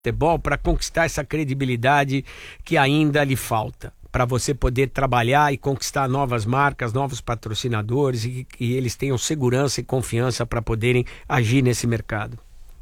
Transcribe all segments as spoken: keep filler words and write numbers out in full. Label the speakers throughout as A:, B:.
A: futebol para conquistar essa credibilidade que ainda lhe falta, para você poder trabalhar e conquistar novas marcas, novos patrocinadores e que eles tenham segurança e confiança para poderem agir nesse mercado?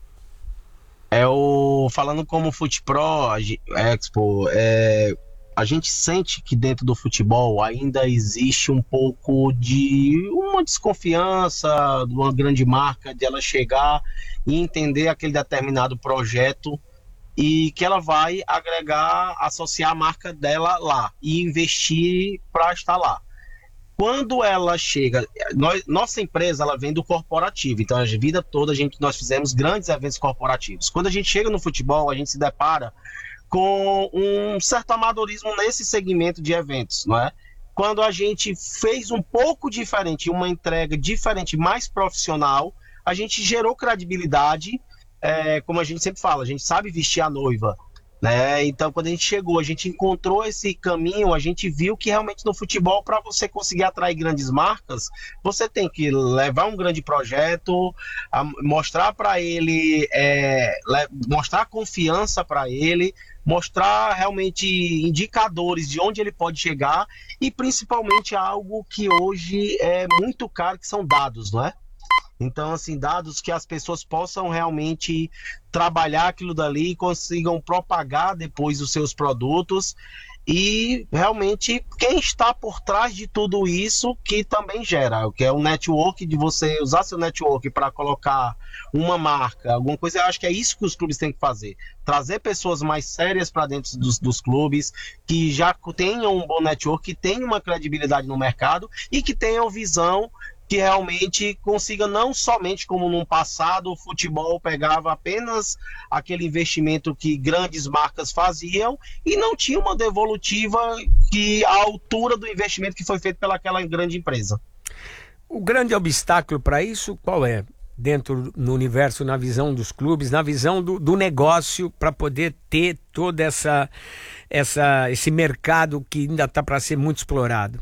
B: É o falando como FutePro Expo, é, a gente sente que dentro do futebol ainda existe um pouco de uma desconfiança de uma grande marca, de ela chegar e entender aquele determinado projeto e que ela vai agregar, associar a marca dela lá e investir para estar lá. Quando ela chega, nós, nossa empresa ela vem do corporativo, então a vida toda a gente, nós fizemos grandes eventos corporativos. Quando a gente chega no futebol, a gente se depara com um certo amadorismo nesse segmento de eventos, não é? Quando a gente fez um pouco diferente, uma entrega diferente, mais profissional, a gente gerou credibilidade. É, como a gente sempre fala, a gente sabe vestir a noiva, né? Então, quando a gente chegou, a gente encontrou esse caminho, a gente viu que realmente no futebol, para você conseguir atrair grandes marcas, você tem que levar um grande projeto, a, mostrar para ele, é, le, mostrar confiança para ele, mostrar realmente indicadores de onde ele pode chegar e principalmente algo que hoje é muito caro, que são dados, não é? Então, assim, dados que as pessoas possam realmente trabalhar aquilo dali e consigam propagar depois os seus produtos. E realmente quem está por trás de tudo isso que também gera, que é o network, de você usar seu network para colocar uma marca, alguma coisa. Eu acho que é isso que os clubes têm que fazer, trazer pessoas mais sérias para dentro dos, dos clubes, que já tenham um bom network, que tenham uma credibilidade no mercado e que tenham visão, que realmente consiga, não somente como no passado o futebol pegava apenas aquele investimento que grandes marcas faziam e não tinha uma devolutiva que à altura do investimento que foi feito pelaquela grande empresa.
A: O grande obstáculo para isso qual é? Dentro no universo, na visão dos clubes, na visão do, do negócio, para poder ter todo essa, essa, esse mercado que ainda está para ser muito explorado?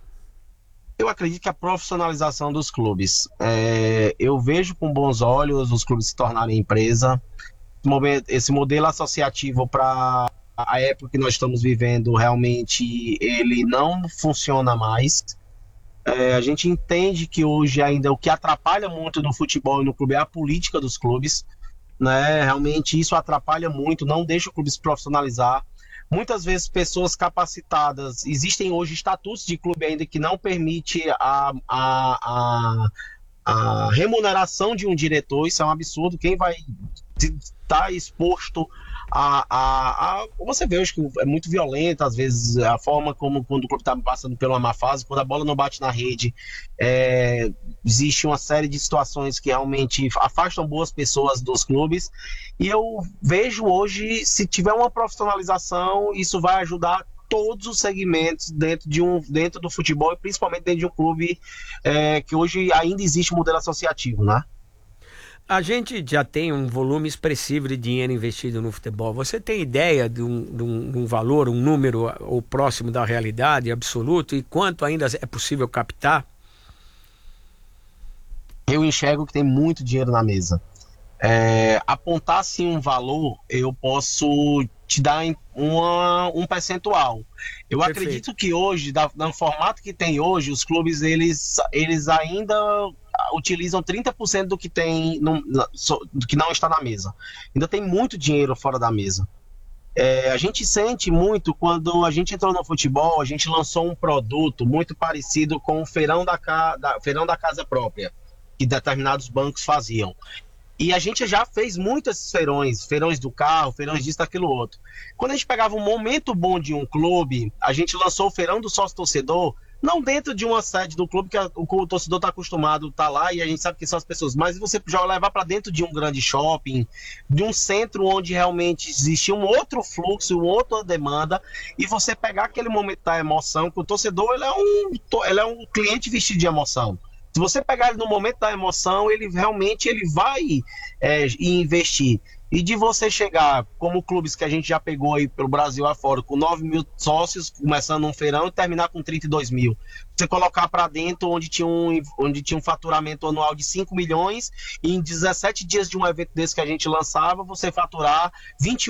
B: Eu acredito que a profissionalização dos clubes, é, eu vejo com bons olhos os clubes se tornarem empresa. Esse modelo associativo para a época que nós estamos vivendo, realmente ele não funciona mais. É, a gente entende que hoje ainda o que atrapalha muito no futebol e no clube é a política dos clubes, né? Realmente isso atrapalha muito, não deixa o clube se profissionalizar. Muitas vezes pessoas capacitadas, existem hoje estatutos de clube ainda que não permite a, a, a, a remuneração de um diretor. Isso é um absurdo. Quem vai estar exposto a, a, a... Você vê hoje que é muito violento, às vezes, a forma como quando o clube está passando por uma má fase, quando a bola não bate na rede, é, existe uma série de situações que realmente afastam boas pessoas dos clubes. E eu vejo hoje, se tiver uma profissionalização, isso vai ajudar todos os segmentos dentro, de um, dentro do futebol e principalmente dentro de um clube é, que hoje ainda existe um modelo associativo, né?
A: A gente já tem um volume expressivo de dinheiro investido no futebol. Você tem ideia de um, de um, de um valor, um número ou próximo da realidade absoluto e quanto ainda é possível captar?
B: Eu enxergo que tem muito dinheiro na mesa. É, apontar sim um valor, eu posso te dar uma, um percentual. Eu
A: Perfeito.
B: Acredito que hoje, da, no formato que tem hoje, os clubes eles, eles ainda utilizam trinta por cento do que tem no, do que não está na mesa. Ainda tem muito dinheiro fora da mesa. É, a gente sente muito quando a gente entrou no futebol, a gente lançou um produto muito parecido com o feirão da, da, feirão da casa própria, que determinados bancos faziam. E a gente já fez muitos feirões, feirões do carro, feirões disso, daquilo outro. Quando a gente pegava um momento bom de um clube, a gente lançou o feirão do sócio-torcedor, não dentro de uma sede do clube, que o torcedor está acostumado a estar lá e a gente sabe que são as pessoas, mas você já levar para dentro de um grande shopping, de um centro onde realmente existia um outro fluxo, uma outra demanda, e você pegar aquele momento da emoção, que o torcedor ele é, um, ele é um cliente vestido de emoção. Se você pegar ele no momento da emoção, ele realmente ele vai é, investir. E de você chegar, como clubes que a gente já pegou aí pelo Brasil afora, com nove mil sócios, começando um feirão e terminar com trinta e dois mil. Você colocar para dentro onde tinha, um, onde tinha um faturamento anual de cinco milhões, e em dezessete dias de um evento desse que a gente lançava, você faturar vinte